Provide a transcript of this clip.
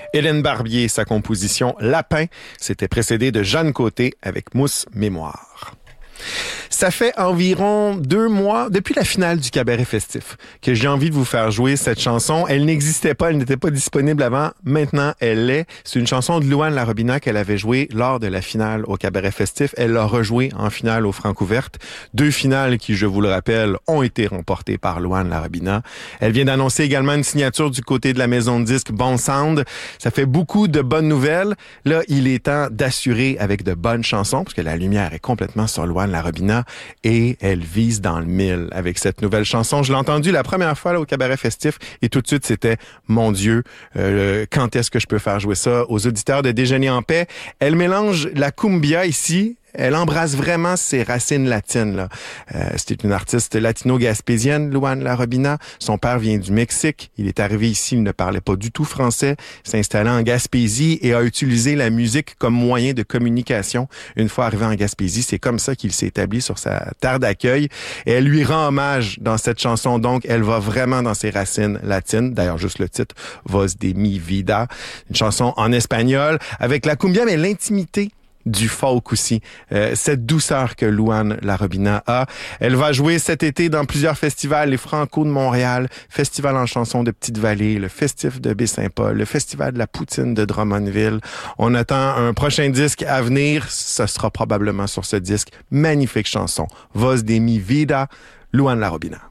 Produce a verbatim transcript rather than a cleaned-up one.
Hélène Barbier, sa composition Lapin, c'était précédé de Jeanne Côté avec Mousse Mémoire. Ça fait environ deux mois, depuis la finale du Cabaret Festif, que j'ai envie de vous faire jouer cette chanson. Elle n'existait pas, elle n'était pas disponible avant. Maintenant, elle l'est. C'est une chanson de Louane Larobina qu'elle avait jouée lors de la finale au Cabaret Festif. Elle l'a rejouée en finale au Francouverte. Deux finales qui, je vous le rappelle, ont été remportées par Louane Larobina. Elle vient d'annoncer également une signature du côté de la maison de disques Bon Sound. Ça fait beaucoup de bonnes nouvelles. Là, il est temps d'assurer avec de bonnes chansons, parce que la lumière est complètement sur Louane Larobina et elle vise dans le mille avec cette nouvelle chanson. Je l'ai entendue la première fois là, au Cabaret Festif et tout de suite, c'était « Mon Dieu, euh, quand est-ce que je peux faire jouer ça aux auditeurs de Déjeuner en paix ». Elle mélange la cumbia ici. Elle embrasse vraiment ses racines latines, là. Euh, c'était une artiste latino-gaspésienne, Louane Larobina. Son père vient du Mexique. Il est arrivé ici, il ne parlait pas du tout français, s'est installé en Gaspésie et a utilisé la musique comme moyen de communication. Une fois arrivé en Gaspésie, c'est comme ça qu'il s'est établi sur sa terre d'accueil. Et elle lui rend hommage dans cette chanson, donc elle va vraiment dans ses racines latines. D'ailleurs, juste le titre, Voz de mi vida, une chanson en espagnol, avec la cumbia, mais l'intimité du folk aussi, euh, cette douceur que Louane Larobina a. Elle va jouer cet été dans plusieurs festivals, les Franco de Montréal, Festival en chansons de Petite-Vallée, le Festif de Baie-Saint-Paul, le Festival de la Poutine de Drummondville. On attend un prochain disque à venir, ce sera probablement sur ce disque. Magnifique chanson, Voz de mi vida, Louane Larobina.